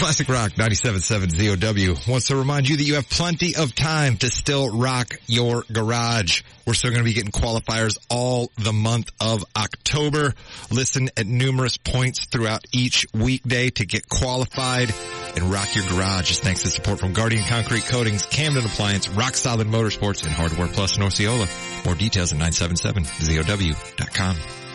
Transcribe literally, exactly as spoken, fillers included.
Classic Rock ninety-seven point seven Z O W wants to remind you that you have plenty of time to still rock your garage. We're still going to be getting qualifiers all the month of October. Listen at numerous points throughout each weekday to get qualified and rock your garage. Just thanks to support from Guardian Concrete Coatings, Camden Appliance, Rock Solid Motorsports, and Hardware Plus in Osceola. More details at nine seven seven Z O W dot com.